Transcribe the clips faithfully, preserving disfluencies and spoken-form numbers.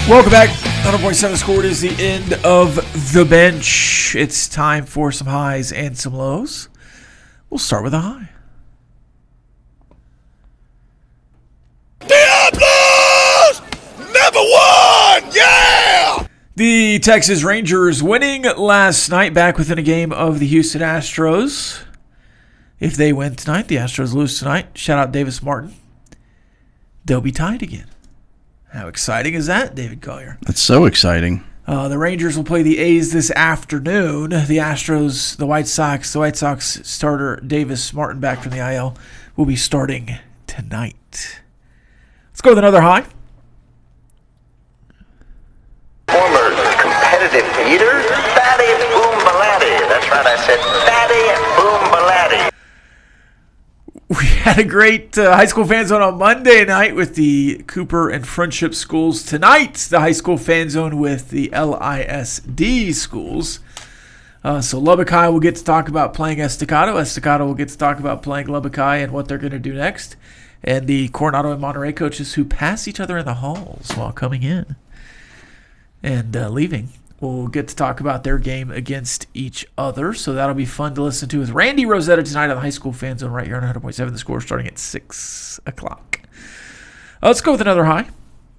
Welcome back. one hundred point seven Score. It is the end of the bench. It's time for some highs and some lows. We'll start with a high. Diablos! Number one! Yeah! The Texas Rangers winning last night, back within a game of the Houston Astros. If they win tonight, the Astros lose tonight. Shout out Davis Martin. They'll be tied again. How exciting is that, David Collier? That's so exciting. Uh, the Rangers will play the A's this afternoon. The Astros, the White Sox, the White Sox starter Davis Martin back from the I L will be starting tonight. Let's go with another high. Former competitive eater, Fatty Boom Balatti. That's right, I said Fatty Boom Balatti. We had a great uh, high school fan zone on Monday night with the Cooper and Friendship schools. Tonight, the high school fan zone with the L I S D schools. Uh, so Lubbock High will get to talk about playing Estacado. Estacado will get to talk about playing Lubbock High and what they're going to do next. And the Coronado and Monterey coaches who pass each other in the halls while coming in and uh, leaving will get to talk about their game against each other. So that'll be fun to listen to with Randy Rosetta tonight on the High School Fan Zone right here on one hundred point seven. The Score starting at six o'clock. Uh, let's go with another high.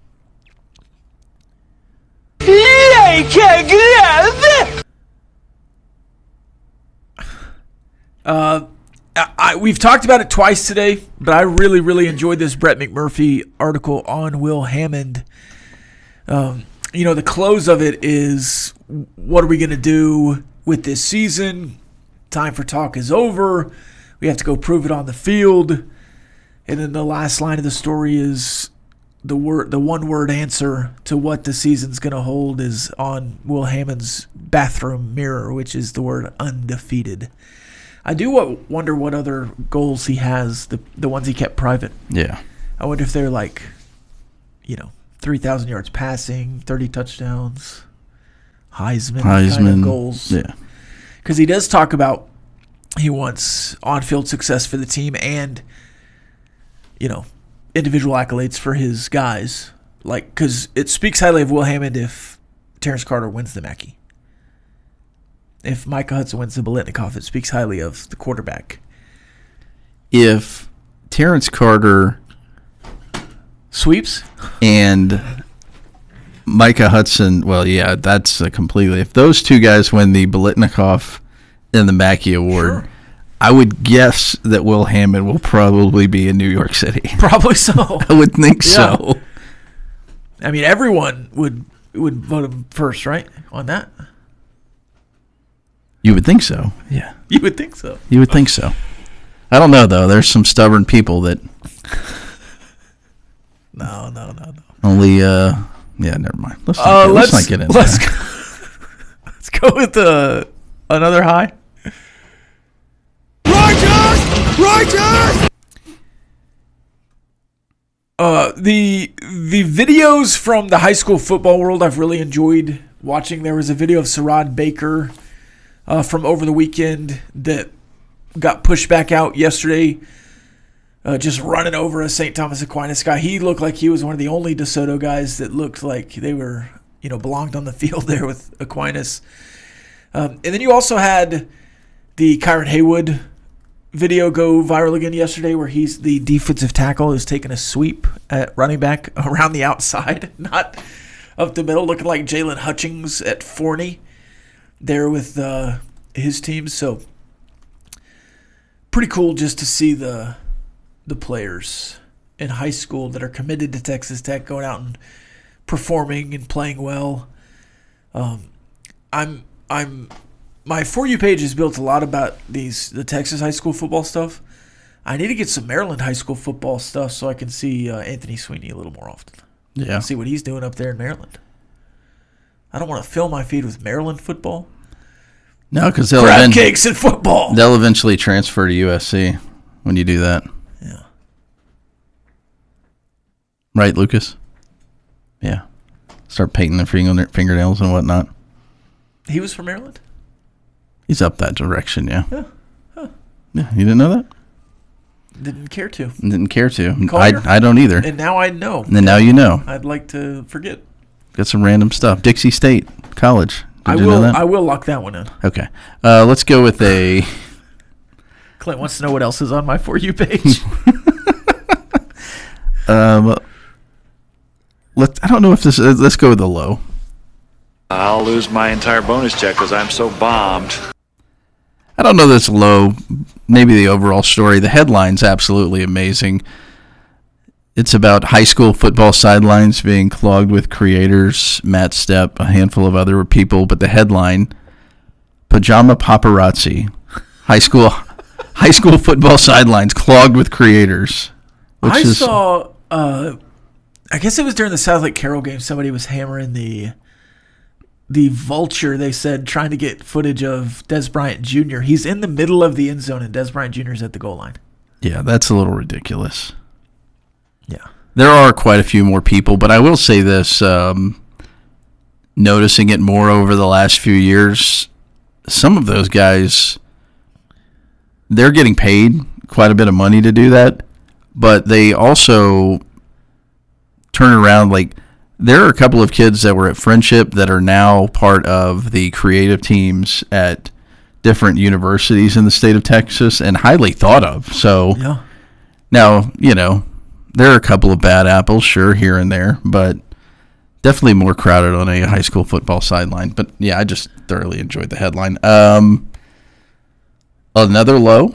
Uh, I, I, we've talked about it twice today, but I really, really enjoyed this Brett McMurphy article on Will Hammond. Um, you know, the close of it is, what are we going to do with this season? Time for talk is over. We have to go prove it on the field. And then the last line of the story is the word, the one-word answer to what the season's going to hold is on Will Hammond's bathroom mirror, which is the word undefeated. I do wonder what other goals he has, the the ones he kept private. Yeah. I wonder if they're like, you know, three thousand yards passing, thirty touchdowns, Heisman, Heisman kind of goals. Yeah. Because he does talk about he wants on-field success for the team and, you know, individual accolades for his guys. Like, because it speaks highly of Will Hammond if Terrence Carter wins the Mackey. If Micah Hudson wins the Biletnikoff, it speaks highly of the quarterback. If Terrence Carter sweeps and Micah Hudson, well, yeah, that's a completely. If those two guys win the Biletnikoff and the Mackey Award, sure. I would guess that Will Hammond will probably be in New York City. Probably so. I would think yeah. so. I mean, everyone would would vote him first, right, on that? You would think so. Yeah. You would think so. You would think so. I don't know, though. There's some stubborn people that No, no, no, no. only, uh, yeah, never mind. Let's not, Uh, get, let's let's not get into let's that. go, let's go with uh, another high. Righteous! Righteous! Uh, the the videos from the high school football world I've really enjoyed watching. There was a video of Sarad Baker uh, from over the weekend that got pushed back out yesterday, uh, just running over a Saint Thomas Aquinas guy. He looked like he was one of the only DeSoto guys that looked like they were, you know, belonged on the field there with Aquinas. Um, and then you also had the Kyron Haywood video go viral again yesterday where he's the defensive tackle is taking a sweep at running back around the outside, not up the middle, looking like Jalen Hutchings at Forney there with uh, his team. So pretty cool just to see the the players in high school that are committed to Texas Tech going out and performing and playing well. Um, I'm I'm my For You page is built a lot about these the Texas high school football stuff. I need to get some Maryland high school football stuff so I can see uh, Anthony Sweeney a little more often. Yeah. See what he's doing up there in Maryland. I don't want to fill my feed with Maryland football. No, because they'll, Crab even, cakes and football. they'll eventually transfer to U S C when you do that. Yeah. Right, Lucas? Yeah. Start painting their finger, fingernails and whatnot. He was from Maryland? He's up that direction, yeah. Yeah. Huh. Yeah, you didn't know that? Didn't care to. Didn't care to. Collier? I, I don't either. And now I know. And then now you know. I'd like to forget. got some random stuff. Dixie State College. Did I you will. know that? I will lock that one in. Okay. Uh, let's go with a. Clint wants to know what else is on my For You page. um. Let I don't know if this. Uh, let's go with the low. I'll lose my entire bonus check because I'm so bombed. I don't know that's low. Maybe the overall story. The headline's absolutely amazing. It's about high school football sidelines being clogged with creators, Matt Stepp, a handful of other people. But the headline, Pajama Paparazzi, high school high school football sidelines clogged with creators. Which I is, saw, uh, I guess it was during the South Lake Carroll game, somebody was hammering the the vulture, they said, trying to get footage of Des Bryant Junior He's in the middle of the end zone, and Des Bryant Junior is at the goal line. Yeah, that's a little ridiculous. Yeah. There are quite a few more people, but I will say this, um, noticing it more over the last few years, some of those guys, they're getting paid quite a bit of money to do that, but they also turn around. Like, there are a couple of kids that were at Friendship that are now part of the creative teams at different universities in the state of Texas and highly thought of. So Yeah. now, you know, there are a couple of bad apples, sure, here and there, but definitely more crowded on a high school football sideline. But, yeah, I just thoroughly enjoyed the headline. Um, another low.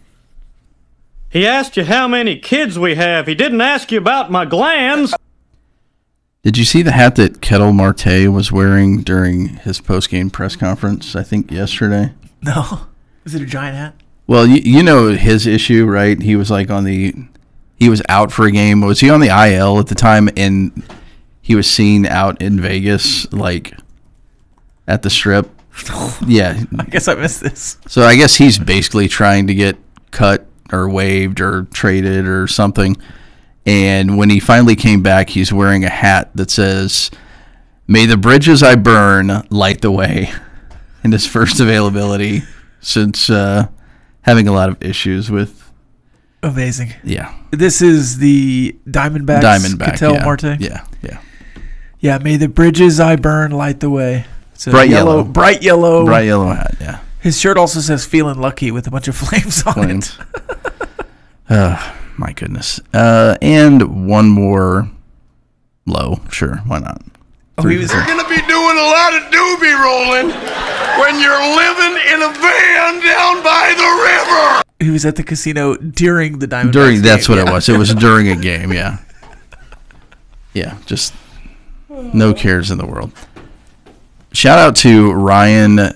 He asked you how many kids we have. He didn't ask you about my glands. Did you see the hat that Kettle Marte was wearing during his post-game press conference, I think, yesterday? No. Was it a giant hat? Well, you, you know his issue, right? He was like on the – he was out for a game. Was he on the I L at the time? And he was seen out in Vegas, like, at the Strip. Yeah. I guess I missed this. So I guess he's basically trying to get cut or waived or traded or something. And when he finally came back, he's wearing a hat that says, "May the bridges I burn light the way," in his first availability since uh, having a lot of issues with. Amazing. Yeah. This is the Diamondbacks. Diamondback. Ketel yeah. Marte. Yeah. Yeah. Yeah. May the bridges I burn light the way. It's a Bright yellow. Bright yellow. Bright yellow hat. Yeah. His shirt also says "Feeling Lucky" with a bunch of flames on Flames. it. uh, my goodness. Uh, and one more low. Sure. Why not? Oh, he was. You're gonna be doing a lot of doobie rolling when you're living in a van down by the river. He was at the casino during the Diamondbacks. During that's game, what yeah. it was. It was during a game. Yeah. Yeah. Just no cares in the world. Shout out to Ryan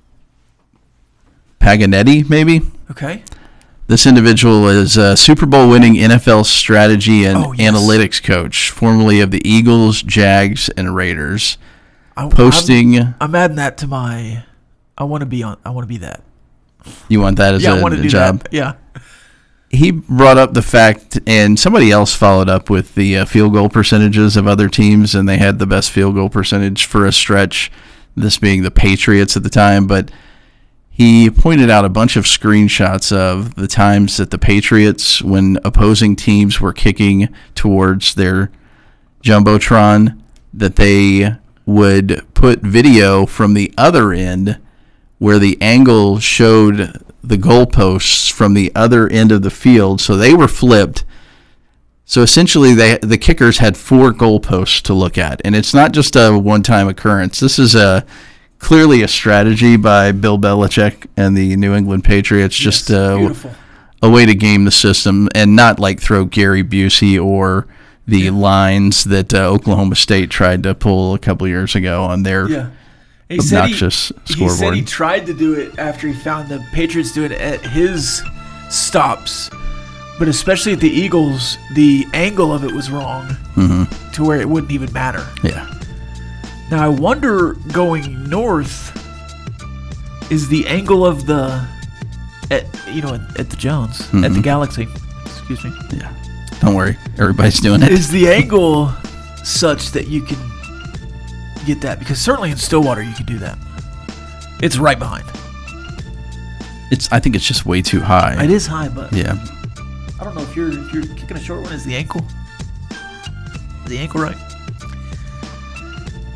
Paganetti, maybe. Okay. This individual is a Super Bowl winning N F L strategy and Oh, yes. analytics coach, formerly of the Eagles, Jags, and Raiders. I, Posting. I'm, I'm adding that to my. I want to be on. I want to be that. You want that as Yeah, a, I want to a do job? that. Yeah. He brought up the fact, and somebody else followed up with the uh, field goal percentages of other teams, and they had the best field goal percentage for a stretch, this being the Patriots at the time. But he pointed out a bunch of screenshots of the times that the Patriots, when opposing teams were kicking towards their Jumbotron, that they would put video from the other end where the angle showed the goalposts from the other end of the field, so they were flipped. So essentially, they, the kickers had four goalposts to look at, and it's not just a one-time occurrence. This is a clearly a strategy by Bill Belichick and the New England Patriots, just uh, Beautiful. a way to game the system and not like throw Gary Busey or the lines that uh, Oklahoma State tried to pull a couple years ago on their Yeah. He said he- obnoxious He scoreboard. said he tried to do it after he found the Patriots do it at his stops, but especially at the Eagles, the angle of it was wrong Mm-hmm. to where it wouldn't even matter. Yeah. Now I wonder, going north, is the angle of the, at, you know, at, at the Jones, at the Mhm. Galaxy, excuse me, Yeah. Don't worry. Everybody's doing it. is the angle such that you can get that? Because certainly in Stillwater you can do that. It's right behind. It's. I think it's just way too high. It is high, but Yeah. I don't know if you're if you're kicking a short one. Is the ankle? Is the ankle right?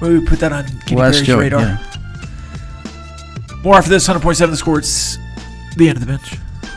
Maybe we put that on Kenny Well, that's Perry's Joey, radar. yeah. More after this, one hundred point seven The Score. It's the end of the bench.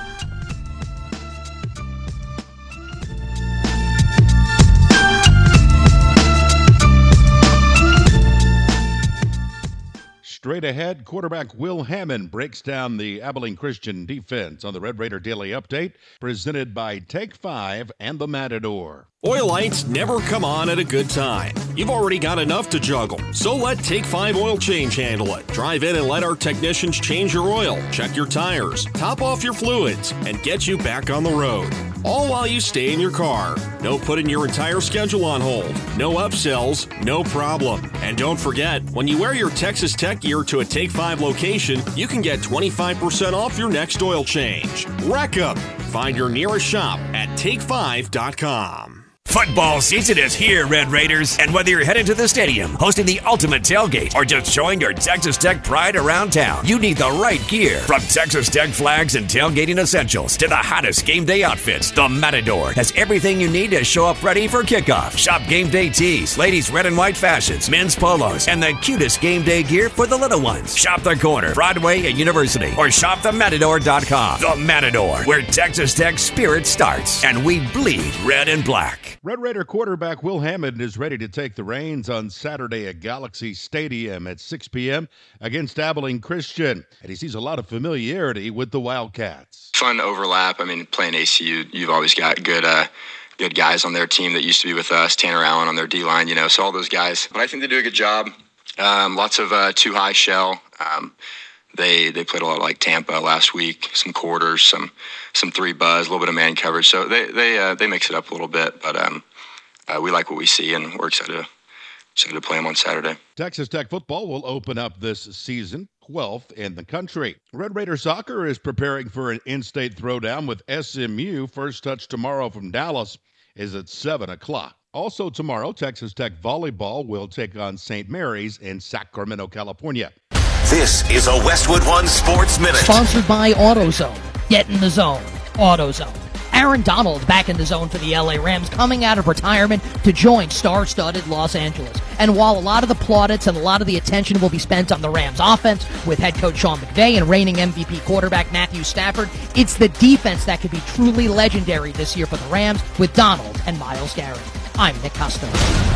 Straight ahead, quarterback Will Hammond breaks down the Abilene Christian defense on the Red Raider Daily Update, presented by Take Five and the Matador. Oil lights never come on at a good time. You've already got enough to juggle, so let Take five Oil Change handle it. Drive in and let our technicians change your oil, check your tires, top off your fluids, and get you back on the road. All while you stay in your car. No putting your entire schedule on hold. No upsells, no problem. And don't forget, when you wear your Texas Tech gear to a Take five location, you can get twenty-five percent off your next oil change. Wreck 'em. Find your nearest shop at take five dot com. Football season is here, Red Raiders, and whether you're headed to the stadium, hosting the ultimate tailgate, or just showing your Texas Tech pride around town, you need the right gear. From Texas Tech flags and tailgating essentials to the hottest game day outfits, the Matador has everything you need to show up ready for kickoff. Shop game day tees, ladies' red and white fashions, men's polos, and the cutest game day gear for the little ones. Shop the corner, Broadway and University, or shop the matador dot com. The Matador, where Texas Tech spirit starts, and we bleed red and black. Red Raider quarterback Will Hammond is ready to take the reins on Saturday at Galaxy Stadium at six p.m. against Abilene Christian, and he sees a lot of familiarity with the Wildcats. Fun overlap. I mean, playing A C U, you've always got good uh, good guys on their team that used to be with us. Tanner Allen on their D-line, you know, so all those guys. But I think they do a good job. Um, lots of uh, two-high shell. Um, They they played a lot like Tampa last week, some quarters, some some three buzz, a little bit of man coverage. So they they uh, they mix it up a little bit, but um, uh, we like what we see, and we're excited to, excited to play them on Saturday. Texas Tech football will open up this season, twelfth in the country. Red Raider soccer is preparing for an in-state throwdown with S M U. First touch tomorrow from Dallas is at seven o'clock. Also tomorrow, Texas Tech volleyball will take on Saint Mary's in Sacramento, California. This is a Westwood One Sports Minute. Sponsored by AutoZone. Get in the zone. AutoZone. Aaron Donald back in the zone for the L A Rams, coming out of retirement to join star-studded Los Angeles. And while a lot of the plaudits and a lot of the attention will be spent on the Rams offense with head coach Sean McVay and reigning M V P quarterback Matthew Stafford, it's the defense that could be truly legendary this year for the Rams with Donald and Myles Garrett. I'm Nick Costello.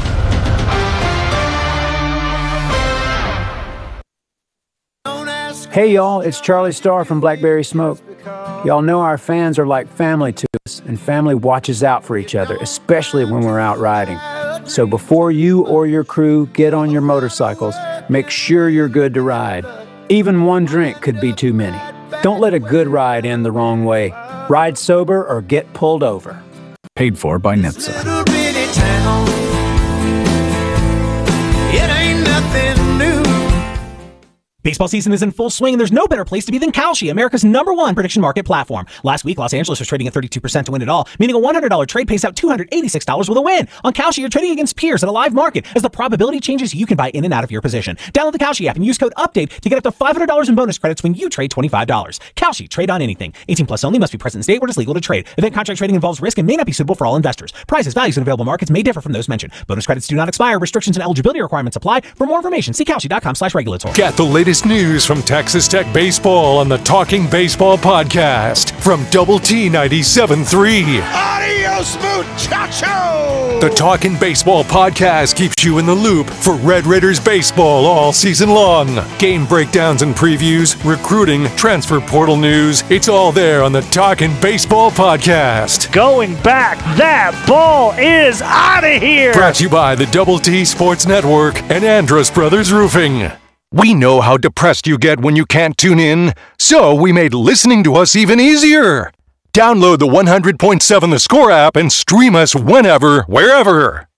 Hey y'all, it's Charlie Starr from Blackberry Smoke. Y'all know our fans are like family to us, and family watches out for each other, especially when we're out riding. So before you or your crew get on your motorcycles, make sure you're good to ride. Even one drink could be too many. Don't let a good ride end the wrong way. Ride sober or get pulled over. Paid for by N H T S A. It ain't nothing new. Baseball season is in full swing, and there's no better place to be than Kalshi, America's number one prediction market platform. Last week, Los Angeles was trading at thirty-two percent to win it all, meaning a one hundred dollars trade pays out two hundred eighty-six dollars with a win. On Kalshi, you're trading against peers at a live market. As the probability changes, you can buy in and out of your position. Download the Kalshi app and use code UPDATE to get up to five hundred dollars in bonus credits when you trade twenty-five dollars. Kalshi, trade on anything. eighteen plus only, must be present in state where it is legal to trade. Event contract trading involves risk and may not be suitable for all investors. Prices, values, and available markets may differ from those mentioned. Bonus credits do not expire. Restrictions and eligibility requirements apply. For more information, see Kalshi.com slash regulatory. Get the latest news from Texas Tech Baseball on the Talking Baseball podcast from Double T ninety-seven point three. Adios, muchacho! The Talking Baseball podcast keeps you in the loop for Red Raiders baseball all season long. Game breakdowns and previews, recruiting, transfer portal news. It's all there on the Talking Baseball podcast. Going back, that ball is out of here! Brought to you by the Double T Sports Network and Andrus Brothers Roofing. We know how depressed you get when you can't tune in, so we made listening to us even easier. Download the one hundred point seven The Score app and stream us whenever, wherever.